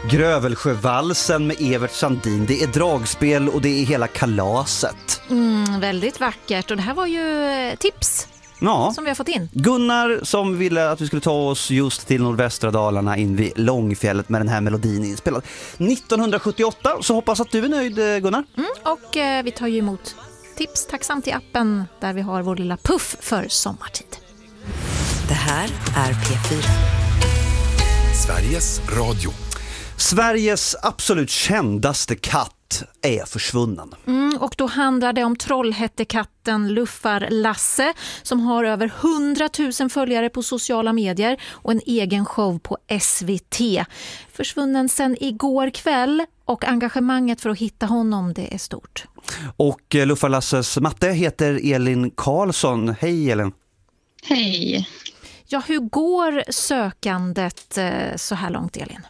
Grövelsjövalsen med Evert Sandin. Det är dragspel och det är hela kalaset. Väldigt vackert. Och det här var ju tips som vi har fått in. Gunnar som ville att vi skulle ta oss just till nordvästra Dalarna in vid Långfjället med den här melodin inspelad 1978. Så hoppas att du är nöjd, Gunnar. Och vi tar ju emot tips tacksamt i appen där vi har vår lilla puff för sommartid. Det här är P4. Sveriges Radio. Sveriges absolut kändaste katt är försvunnen. Och då handlar det om Trollhättekatten Luffar-Lasse som har över 100 000 följare på sociala medier och en egen show på SVT. Försvunnen sedan igår kväll och engagemanget för att hitta honom, det är stort. Och Luffar-Lasses matte heter Elin Karlsson. Hej Elin. Hej. Ja, hur går sökandet så här långt, Elin?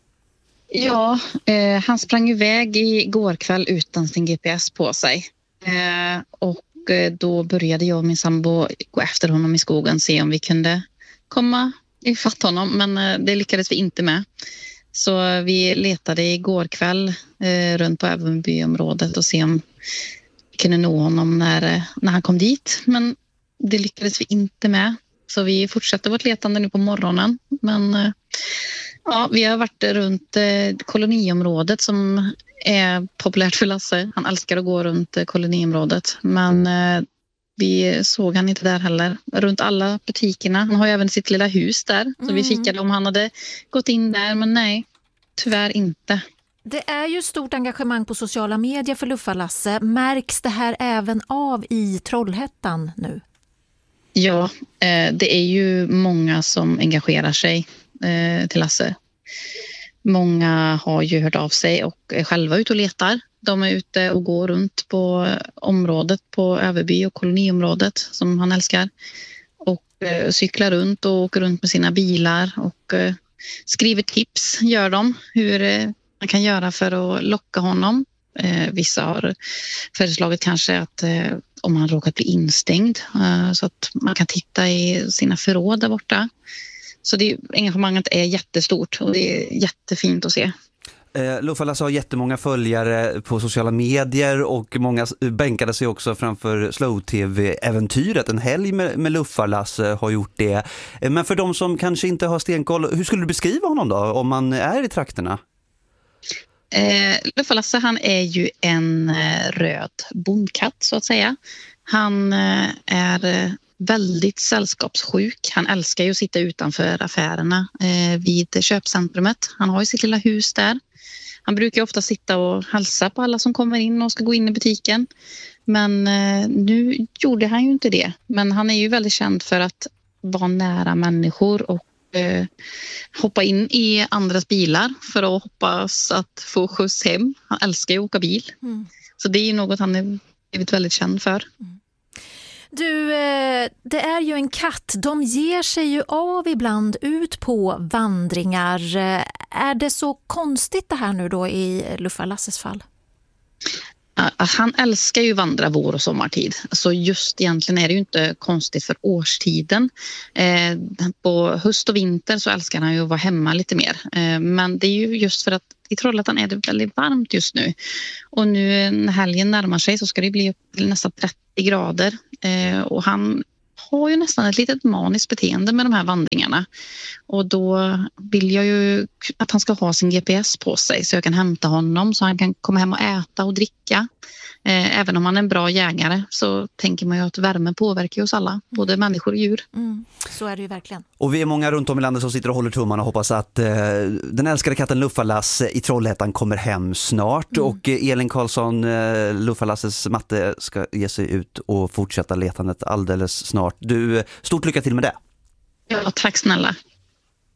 Ja, han sprang iväg igår kväll utan sin GPS på sig. Och då började jag och min sambo gå efter honom i skogen, se om vi kunde komma ifatt honom. Men det lyckades vi inte med. Så vi letade igår kväll runt på Ävenbyområdet och se om vi kunde nå honom när han kom dit. Men det lyckades vi inte med. Så vi fortsätter vårt letande nu på morgonen. Men ja, vi har varit runt koloniområdet som är populärt för Lasse. Han älskar att gå runt koloniområdet. Men vi såg han inte där heller. Runt alla butikerna. Han har ju även sitt lilla hus där. Så vi fikade om han hade gått in där. Men nej, tyvärr inte. Det är ju stort engagemang på sociala medier för Luffar-Lasse. Märks det här även av i Trollhättan nu? Ja, det är ju många som engagerar sig till Lasse. Många har ju hört av sig och är själva ute och letar. De är ute och går runt på området på Överby och koloniområdet som han älskar. Och cyklar runt och åker runt med sina bilar och skriver tips, gör de, hur man kan göra för att locka honom. Vissa har föreslagit kanske att om han råkat bli instängd så att man kan titta i sina förråd där borta. Så engagemanget är jättestort och det är jättefint att se. Luffar-Lasse har jättemånga följare på sociala medier och många bänkade sig också framför Slow-TV-äventyret. En helg med Luffar-Lasse har gjort det. Men för de som kanske inte har stenkoll, hur skulle du beskriva honom då om man är i trakterna? Luffar-Lasse, han är ju en röd bondkatt så att säga. Han är väldigt sällskapssjuk. Han älskar ju att sitta utanför affärerna vid köpcentrumet. Han har ju sitt lilla hus där. Han brukar ofta sitta och hälsa på alla som kommer in och ska gå in i butiken. Men nu gjorde han ju inte det. Men han är ju väldigt känd för att vara nära människor och hoppa in i andras bilar för att hoppas att få skjuts hem. Han älskar ju att åka bil. Så det är ju något han är blivit väldigt känd för. Du, det är ju en katt. De ger sig ju av ibland ut på vandringar. Är det så konstigt det här nu då i Luffar-Lasses fall? Han älskar ju vandra vår- och sommartid. Så just egentligen är det ju inte konstigt för årstiden. På höst och vinter så älskar han ju att vara hemma lite mer. Men det är ju just för att i Trollhättan är det väldigt varmt just nu. Och nu när helgen närmar sig så ska det bli upp till nästan 30 grader. Och han har ju nästan ett litet maniskt beteende med de här vandringarna. Och då vill jag ju att han ska ha sin GPS på sig så jag kan hämta honom så han kan komma hem och äta och dricka. Även om han är en bra jägare så tänker man ju att värmen påverkar oss alla, både människor och djur. Så är det ju verkligen. Och vi är många runt om i landet som sitter och håller tummarna och hoppas att den älskade katten Luffar-Lasse i Trollhättan kommer hem snart. Och Elin Karlsson, Luffar-Lasses matte, ska ge sig ut och fortsätta letandet alldeles snart. Du, stort lycka till med det. Ja, tack snälla.